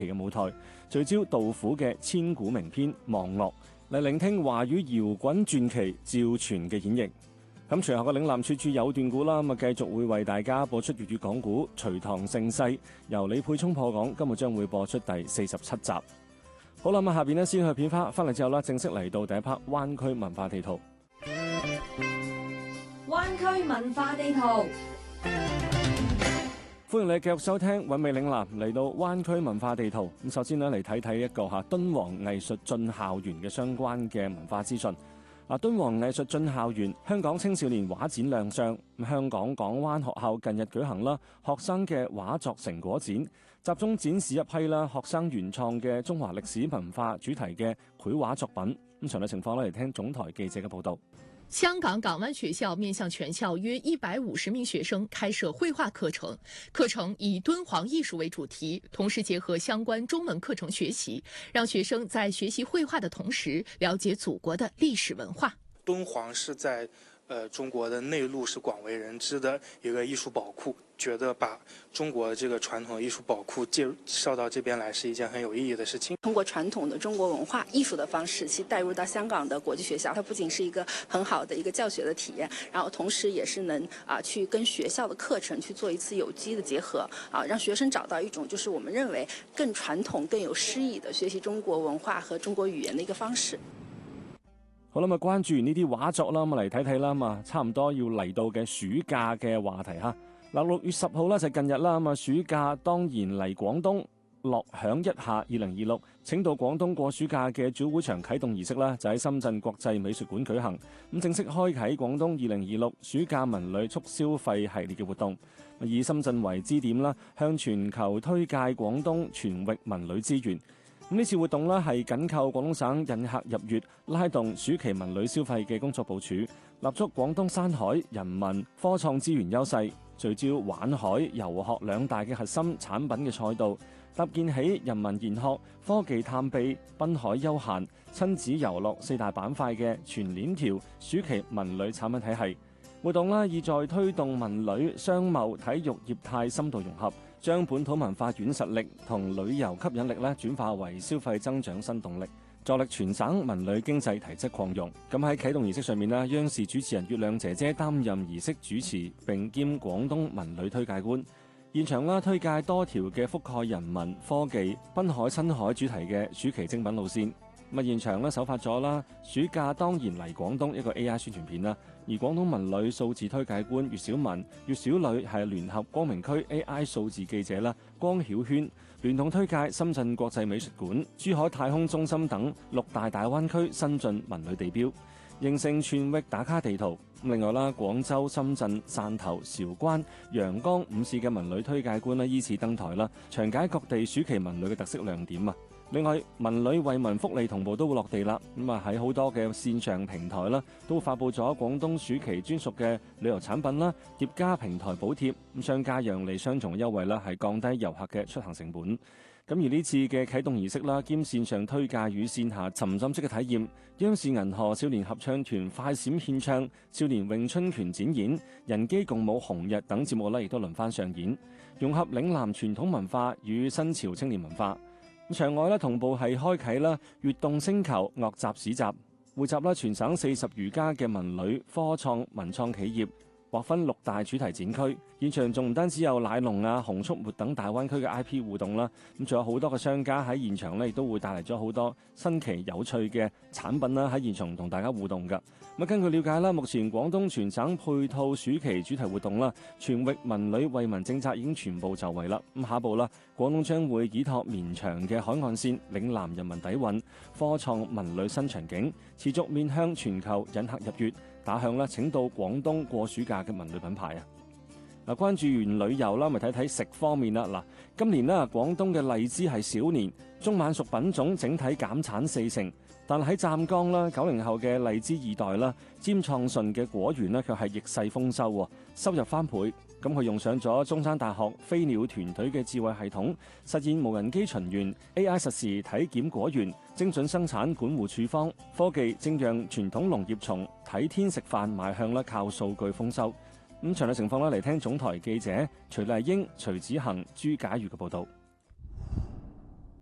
嘅舞台，聚焦杜甫嘅千古名篇《望岳》，嚟聆聽華語搖滾傳奇趙傳嘅演繹。咁隨後嘅嶺南處處有段古啦，繼續會為大家播出粵語講古《隋唐盛世》，由李沛聰破講，今日將會播出第47集。好啦，咁下邊呢先去片花，翻嚟之後啦，正式嚟到第一 part 灣區文化地圖。 灣區文化地圖， 歡迎你繼續收聽韻味嶺南，嚟到灣區文化地圖。咁首先呢嚟睇睇一個敦煌藝術進校園嘅相關嘅文化資訊。敦煌藝術進校園香港青少年畫展亮相。香港港灣學校近日舉行啦學生嘅畫作成果展，集中展示一批啦學生原創嘅中華歷史文化主題嘅繪畫作品。咁詳細情況嚟聽總台記者嘅報道。 香港港灣學校面向全校約150名學生開設繪畫課程，課程以敦煌藝術為主題，同時結合相關中文課程學習，讓學生在學習繪畫的同時了解祖國的歷史文化。 敦煌是在中國的內陸是廣為人知的一個藝術寶庫，覺得把中國這個傳統藝術寶庫介紹到這邊來是一件很有意義的事情。 通過傳統的中國文化藝術的方式去帶入到香港的國際學校，它不僅是一個很好的一個教學的體驗，然後同時也是能去跟學校的課程去做一次有機的結合，讓學生找到一種就是我們認為更傳統、更有詩意的學習中國文化和中國語言的一個方式。 好啦，關注完呢啲畫作啦，嚟睇睇啦，差唔多要嚟到嘅暑假嘅話題嚇。6月10號啦，就近日啦，暑假當然嚟廣東，樂享一下2026，請到廣東過暑假嘅主會場啟動儀式啦，就喺深圳國際美術館舉行，咁正式開啟廣東2026暑假文旅促消費系列嘅活動，以深圳為支點啦，向全球推介廣東全域文旅資源。呢次活動呢係緊扣廣東省引客入粵、拉動暑期文旅消費嘅工作部署，立足廣東山海、人文、科創資源優勢，聚焦玩海、遊學兩大嘅核心產品嘅賽道，搭建起人文研學、科技探秘、濱海休閒、親子遊樂四大板塊嘅全鏈條暑期文旅產品體系。活動呢意在推動文旅、商貿、體育業態深度融合，將本土文化軟實力同旅遊吸引力轉化為消費增長新動力，助力全省文旅經濟提質擴容。咁喺啟動儀式上面呢，央視主持人月亮姐姐擔任儀式主持，並兼廣東文旅推介官。現場推介多條嘅覆蓋人文、科技、濱海、親海主題嘅暑期精品路線。現場首發咗暑假當然嚟廣東一個 AI 宣傳片啦，而廣東文旅數字推介官粵小文、粵小旅係聯合光明區 AI 數字記者光曉軒，聯同推介深圳國際美術館、珠海太空中心等6大大灣區新晉文旅地標，形成全域打卡地圖。另外廣州、深圳、汕頭、韶關、陽江5市嘅文旅推介官依次登台詳解各地暑期文旅嘅特色亮點啊！另外，文旅惠民福利同步都會落地啦。喺好多嘅線上平台都發佈咗廣東暑期專屬嘅旅遊產品疊加平台補貼，商家讓利雙重優惠係降低遊客嘅出行成本。而呢次嘅啟動儀式兼線上推介與線下沉浸式嘅體驗，央視銀河少年合唱團快閃獻唱、少年詠春拳展演、人機共舞紅日等節目亦都輪番上演，融合嶺南傳統文化與新潮青年文化。場外同步係開啟悅動星球樂集市集，匯集全省40餘家嘅文旅、科創、文創企業，劃分6大主題展區。現場仲唔單止有奶龍紅速活等大灣區嘅 IP 互動啦，仲有好多嘅商家喺現場亦都會帶嚟咗好多新奇有趣嘅產品喺現場同大家互動㗎。根據了解目前廣東全省配套暑期主題活動全域文旅惠民政策已經全部就位啦。下一步廣東將會依託綿長嘅海岸線、嶺南人民底蘊、科創文旅新場景，持續面向全球引客入粵，打向請到廣東過暑假嘅文旅品牌啊！關注完旅遊咪睇睇食方面啦。今年廣東嘅荔枝係小年，中晚熟品種整體減產40%，但喺湛江90後嘅荔枝2代尖創順嘅果園卻係逆勢豐收，收入翻倍。咁佢用上咗中山大學飛鳥團隊嘅智慧系統，實現無人機巡園、AI 實時體檢果園、精準生產管護處方，科技正讓傳統農業從睇天食飯邁向靠數據豐收。詳細情況嚟聽總台記者徐麗英、徐子恒、朱解如嘅報導。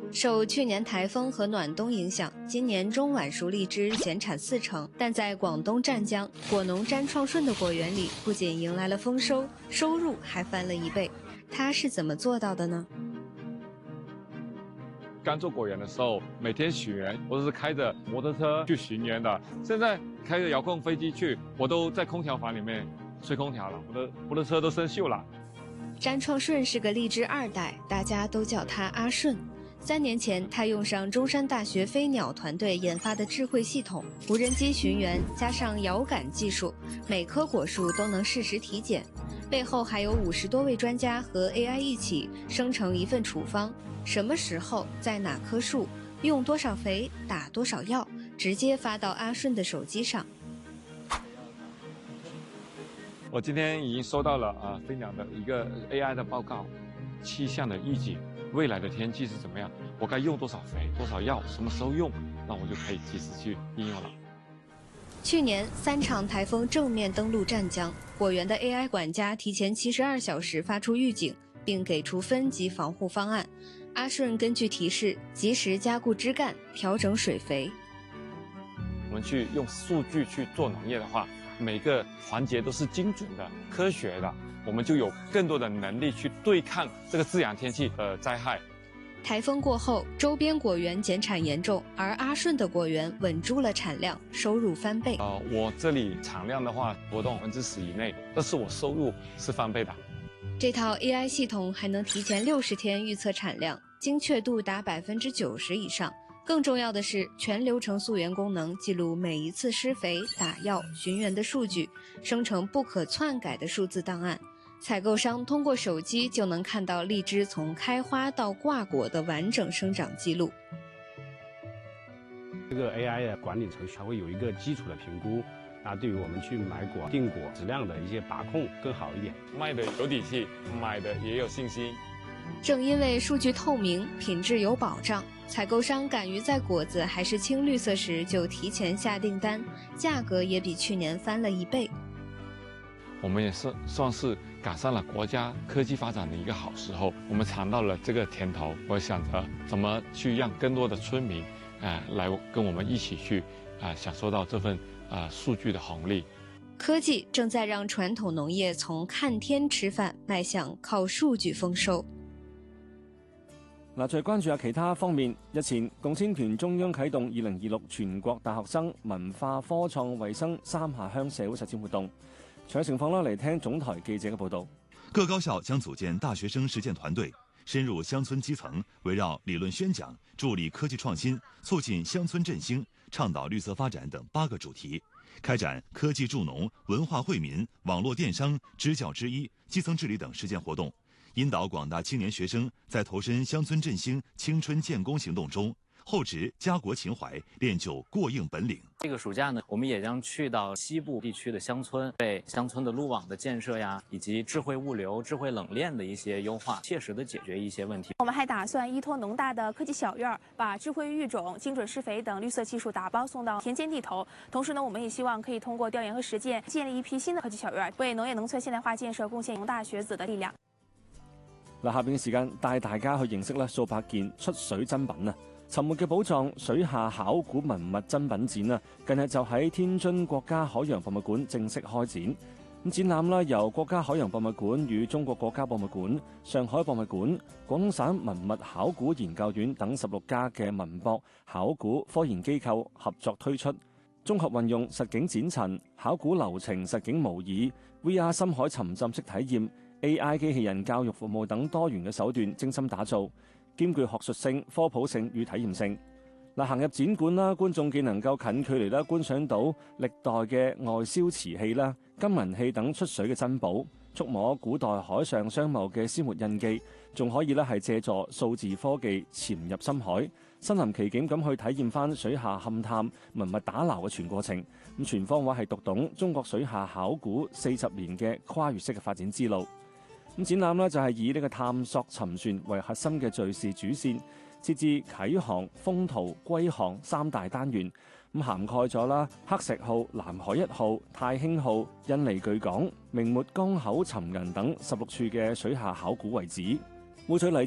受去年台风和暖冬影响，今年中晚熟荔枝减产40%，但在广东湛江，果农詹创顺的果园里，不仅迎来了丰收，收入还翻了1倍。他是怎么做到的呢？ 刚做果园的时候，每天巡园，我都是开着摩托车去巡园的。现在开着遥控飞机去，我都在空调房里面吹空调了，我的车都生锈了。 詹创顺是个荔枝2代，大家都叫他阿顺。3年前，他用上中山大学飞鸟团队研发的智慧系统，无人机巡园加上遥感技术，每棵果树都能适时体检。背后还有50多位专家和 AI 一起生成一份处方，什么时候在哪棵树用多少肥，打多少药，直接发到阿顺的手机上。 我今天已经收到了飞鸟的一个 AI 的报告，气象的预警。未来的天气是怎么样？我该用多少肥、多少药，什么时候用？那我就可以及时去应用了。 去年3场台风正面登陆湛江，果园的 AI 管家提前72小时发出预警，并给出分级防护方案。阿顺根据提示及时加固枝干，调整水肥。 我们去用数据去做农业的话，每个环节都是精准的、科学的。我们就有更多的能力去对抗这个自然天气的灾害。 台风过后，周边果园减产严重，而阿顺的果园稳住了产量，收入翻倍。 我这里产量的话波动10%以内，但是我收入是翻倍的。 这套 AI 系统还能提前60天预测产量，精确度达90%以上。更重要的是，全流程溯源功能记录每一次施肥、打药、巡园的数据，生成不可篡改的数字档案。采购商通过手机就能看到荔枝从开花到挂果的完整生长记录。 这个 AI 的管理程序，它会有一个基础的评估，那对于我们去买果、订果质量的一些把控更好一点。 卖的有底气，买的也有信心。 正因为数据透明，品质有保障，采购商敢于在果子还是青绿色时就提前下订单，价格也比去年翻了1倍。 我们也是算是赶上了国家科技发展的一个好时候，我们尝到了这个甜头。我想着怎么去让更多的村民来跟我们一起去享受到这份数据的红利。 科技正在让传统農業從看天吃飯邁向靠數據豐收。 嗱，再關注下其他方面。日前，共青團中央啟動2026全國大學生文化科創衛生3下鄉社會實踐活動。詳細情況嚟聽總台記者嘅報導。 各高校將組建大學生實踐團隊，深入鄉村基層，圍繞理論宣講、助力科技創新、促進鄉村振興、倡導綠色發展等8個主題，開展科技助農、文化惠民、網絡電商、支教之一、基層治理等實踐活動，引導廣大青年學生在投身鄉村振興、青春建功行動中，厚植家國情懷，練就過硬本領。 這個暑假呢，我們也將去到西部地區的鄉村，對鄉村的路網的建設呀，以及智慧物流、智慧冷鏈的一些優化，切實的解決一些問題。 我們還打算依託農大的科技小院，把智慧育種、精準施肥等綠色技術打包送到田間地頭。同時呢，我們也希望可以通過調研和實踐，建立一批新的科技小院，為農業農村現代化建設貢獻農大學子的力量。 嗱，下邊嘅時間帶大家去認識數百件出水珍品啊！沉沒嘅寶藏水下考古文物珍品展啊，近日就喺天津國家海洋博物館正式開展。咁展覽啦，由國家海洋博物館與中國國家博物館、上海博物館、廣東省文物考古研究院等16家嘅文博考古科研機構合作推出，綜合運用實景展陳、考古流程實景模擬、VR 深海沉浸式體驗、AI 機器人教育服務等多元嘅手段精心打造，兼具學術性、科普性與體驗性。嗱，行入展館啦，觀眾既能夠近距離啦觀賞到歷代嘅外銷瓷器啦、金銀器等出水嘅珍寶，觸摸古代海上商貿嘅鮮活印記，仲可以咧係借助數字科技潛入深海，身臨其境咁去體驗翻水下勘探、文物打撈嘅全過程。咁全方位係讀懂中國水下考古40年嘅跨越式嘅發展之路。咁展覽呢就係以呢個探索沉船為核心嘅敘事主線，設置啟航、風圖、歸航3大單元，咁涵蓋咗啦黑石號、南海1號、太興號、印尼巨港、明末江口沉銀等16處嘅水下考古遺址。會取嚟